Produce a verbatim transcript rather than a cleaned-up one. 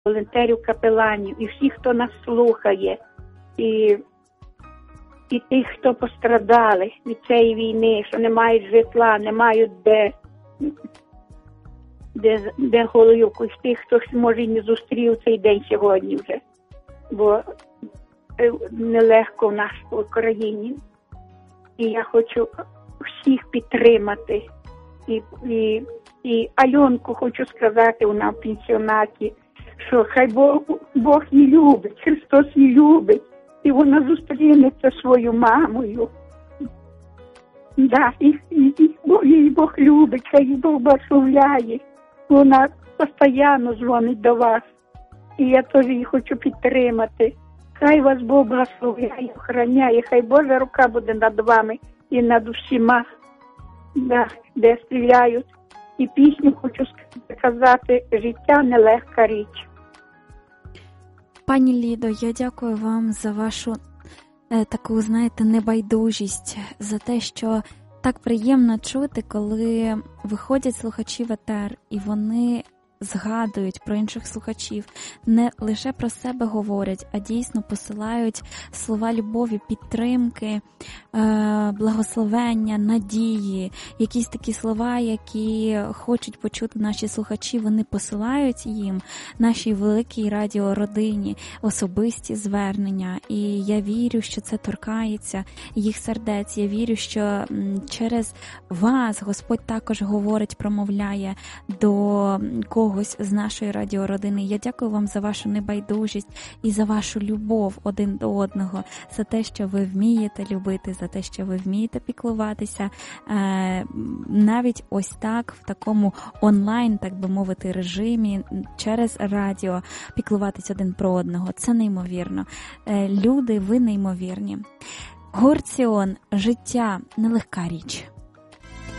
волонтерів, капеланів і всіх, хто нас слухає, і, і тих, хто пострадали від цієї війни, що не мають житла, не мають де, де, де голівку, і тих, хто може і не зустрів цей день сьогодні вже, бо нелегко в нас в Україні. І я хочу всіх підтримати. І, і, і Альонку хочу сказати, вона в пенсіонаті, що хай Бог, Бог її любить, Христос її любить, і вона зустрінеться своєю мамою. Да, і, і, і Бог, її Бог любить, хай її Бог благословляє. Вона постійно дзвонить до вас, і я теж її хочу підтримати. Хай вас Бог благословляє, охороняє, хай Божа рука буде над вами і над усіма, да, де стріляють. І пісню хочу сказати, життя нелегка річ. Пані Лідо, я дякую вам за вашу е, таку, знаєте, небайдужість, за те, що так приємно чути, коли виходять слухачі в етер, і вони згадують про інших слухачів, не лише про себе говорять, а дійсно посилають слова любові, підтримки, благословення, надії, якісь такі слова, які хочуть почути наші слухачі, вони посилають їм, нашій великій радіородині, особисті звернення. І я вірю, що це торкається їх сердець. Я вірю, що через вас Господь також говорить, промовляє до когось з нашої радіородини. Я дякую вам за вашу небайдужість і за вашу любов один до одного, за те, що ви вмієте любити, за те, що ви вмієте піклуватися, навіть ось так, в такому онлайн, так би мовити, режимі, через радіо, піклуватись один про одного. Це неймовірно. Люди, ви неймовірні. Гурт Сіон, життя нелегка річ.